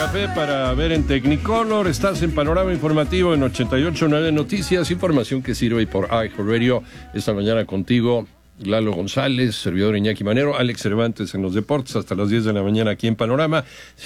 café para ver en Technicolor. Estás en Panorama Informativo en 88.9 Noticias. Información que sirve por iHeartRadio. Esta mañana contigo, Lalo González, servidor Iñaki Manero, Alex Cervantes en los deportes hasta las 10 de la mañana aquí en Panorama.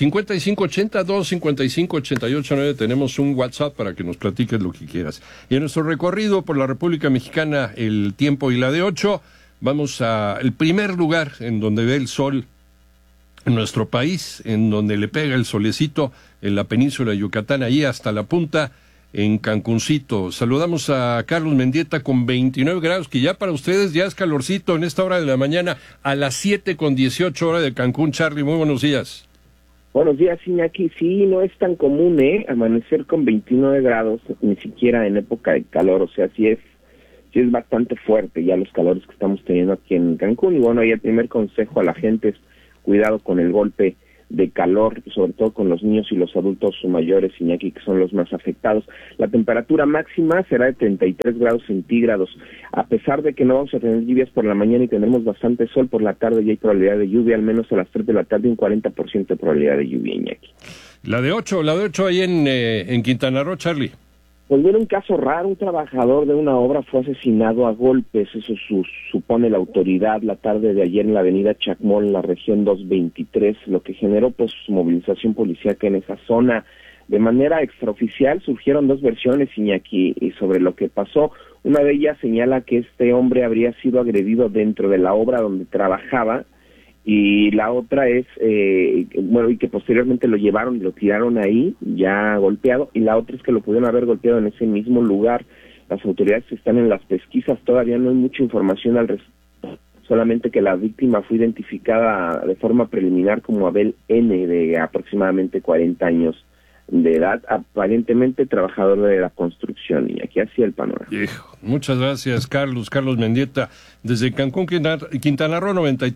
5580-255-88.9. Tenemos un WhatsApp para que nos platiques lo que quieras. Y en nuestro recorrido por la República Mexicana, el tiempo y la de 8, vamos al primer lugar en donde ve el sol en nuestro país, en donde le pega el solecito en la península de Yucatán, ahí hasta la punta, en Cancuncito. Saludamos a Carlos Mendieta con 29 grados, que ya para ustedes ya es calorcito en esta hora de la mañana, a las 7:18 hora de Cancún. Charlie, muy buenos días. Buenos días, Iñaki. Sí, no es tan común, amanecer con 29 grados, ni siquiera en época de calor, o sea, sí es bastante fuerte ya los calores que estamos teniendo aquí en Cancún. Y bueno, ahí el primer consejo a la gente es cuidado con el golpe de calor, sobre todo con los niños y los adultos mayores, Iñaki, que son los más afectados. La temperatura máxima será de 33 grados centígrados. A pesar de que no vamos a tener lluvias por la mañana y tendremos bastante sol por la tarde, ya hay probabilidad de lluvia, al menos a las 3 de la tarde, un 40% de probabilidad de lluvia, Iñaki. La de 8 ahí en Quintana Roo, Charlie. Pues viene un caso raro, un trabajador de una obra fue asesinado a golpes, eso supone la autoridad la tarde de ayer en la avenida Chacmol, en la región 223, lo que generó pues movilización policíaca en esa zona. De manera extraoficial surgieron dos versiones, Iñaki, sobre lo que pasó. Una de ellas señala que este hombre habría sido agredido dentro de la obra donde trabajaba, y la otra es, y que posteriormente lo llevaron y lo tiraron ahí, ya golpeado, y la otra es que lo pudieron haber golpeado en ese mismo lugar. Las autoridades están en las pesquisas, todavía no hay mucha información al respecto, solamente que la víctima fue identificada de forma preliminar como Abel N., de aproximadamente 40 años de edad, aparentemente trabajador de la construcción, y aquí hacía el panorama. Muchas gracias, Carlos Mendieta, desde Cancún, Quintana Roo,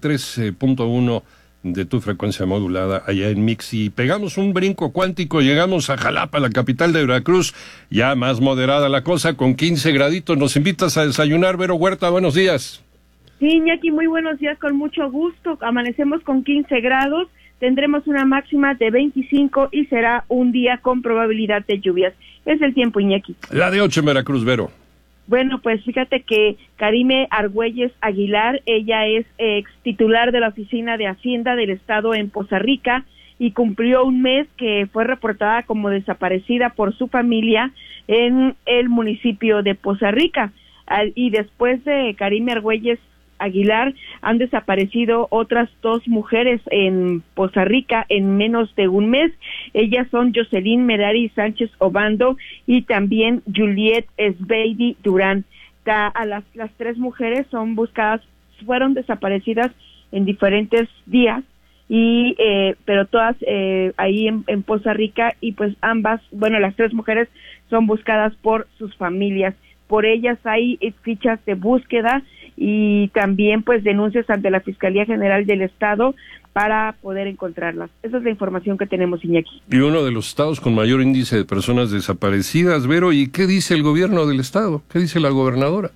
93.1 de tu frecuencia modulada allá en Mix, y pegamos un brinco cuántico, llegamos a Jalapa, la capital de Veracruz, ya más moderada la cosa, con 15 graditos. Nos invitas a desayunar, Vero Huerta, buenos días. Sí, Iñaki, muy buenos días, con mucho gusto. Amanecemos con 15 grados, tendremos una máxima de 25 y será un día con probabilidad de lluvias. Es el tiempo, Iñaki. La de 8 en Veracruz, Vero. Bueno, pues fíjate que Karime Argüelles Aguilar, ella es ex titular de la Oficina de Hacienda del Estado en Poza Rica y cumplió un mes que fue reportada como desaparecida por su familia en el municipio de Poza Rica. Y después de Karime Argüelles Aguilar han desaparecido otras dos mujeres en Poza Rica en menos de un mes. Ellas son Jocelyn Merari Sánchez Obando y también Juliet Esbeidi Durán. Las tres mujeres son buscadas, fueron desaparecidas en diferentes días, y pero todas ahí en Poza Rica, y pues ambas, las tres mujeres son buscadas por sus familias. Por ellas hay fichas de búsqueda y también pues denuncias ante la Fiscalía General del Estado para poder encontrarlas. Esa es la información que tenemos, Iñaki. Y uno de los estados con mayor índice de personas desaparecidas, Vero, ¿y qué dice el gobierno del estado? ¿Qué dice la gobernadora?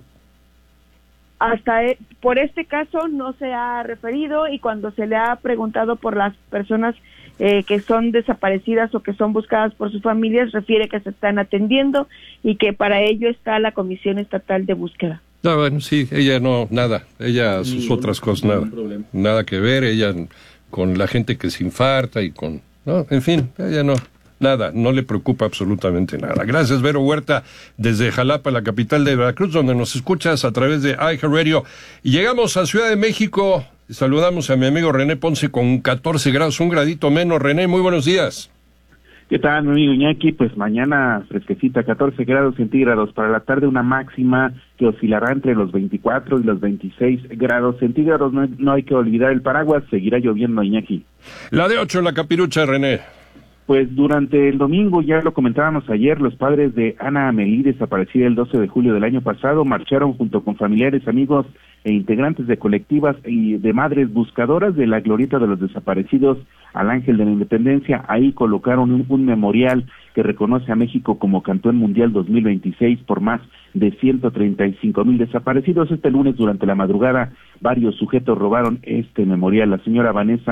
Por este caso no se ha referido, y cuando se le ha preguntado por las personas que son desaparecidas o que son buscadas por sus familias, refiere que se están atendiendo y que para ello está la Comisión Estatal de Búsqueda. No, bueno, sí, ella no, nada, ella sus otras cosas, nada que ver, ella con la gente que se infarta y con, no, en fin, ella no, nada, no le preocupa absolutamente nada. Gracias, Vero Huerta, desde Jalapa, la capital de Veracruz, donde nos escuchas a través de iHeartRadio. Y llegamos a Ciudad de México, saludamos a mi amigo René Ponce con 14 grados, un gradito menos. René, muy buenos días. ¿Qué tal, mi amigo Iñaki? Pues mañana fresquecita, 14 grados centígrados. Para la tarde una máxima que oscilará entre los 24 y los 26 grados centígrados. No hay que olvidar el paraguas, seguirá lloviendo, Iñaki. La de 8 en la Capirucha, René. Pues durante el domingo, ya lo comentábamos ayer, los padres de Ana Amelí, desaparecida el 12 de julio del año pasado, marcharon junto con familiares, amigos e integrantes de colectivas y de madres buscadoras de la glorieta de los desaparecidos al Ángel de la Independencia. Ahí colocaron un memorial que reconoce a México como campeón mundial 2026 por más de 135,000 desaparecidos. Este lunes, durante la madrugada, varios sujetos robaron este memorial. La señora Vanessa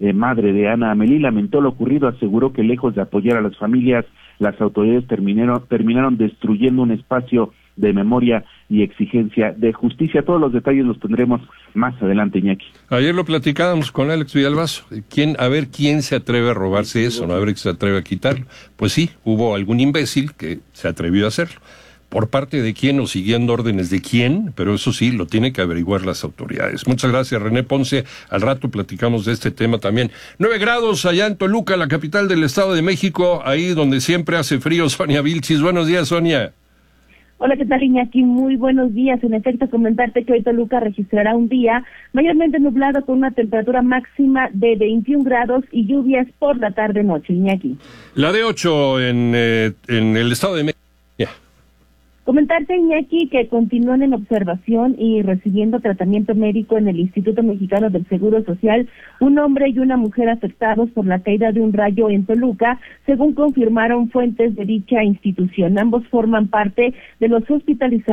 madre de Ana Amelí, lamentó lo ocurrido, aseguró que lejos de apoyar a las familias, las autoridades terminaron destruyendo un espacio de memoria y exigencia de justicia. Todos los detalles los tendremos más adelante, Iñaki. Ayer lo platicábamos con Alex Villalbazo. A ver quién se atreve a robarse eso, ¿no? A ver quién se atreve a quitarlo. Pues sí, hubo algún imbécil que se atrevió a hacerlo. ¿Por parte de quién o siguiendo órdenes de quién? Pero eso sí, lo tienen que averiguar las autoridades. Muchas gracias, René Ponce. Al rato platicamos de este tema también. 9 grados allá en Toluca, la capital del Estado de México, ahí donde siempre hace frío. Sonia Vilchis. Buenos días, Sonia. Hola, ¿qué tal, Iñaki? Muy buenos días. En efecto, comentarte que hoy Toluca registrará un día mayormente nublado con una temperatura máxima de 21 grados y lluvias por la tarde-noche, Iñaki. La de 8 en el Estado de México. Comentarte, Iñaki, que continúan en observación y recibiendo tratamiento médico en el Instituto Mexicano del Seguro Social un hombre y una mujer afectados por la caída de un rayo en Toluca, según confirmaron fuentes de dicha institución. Ambos forman parte de los hospitalizados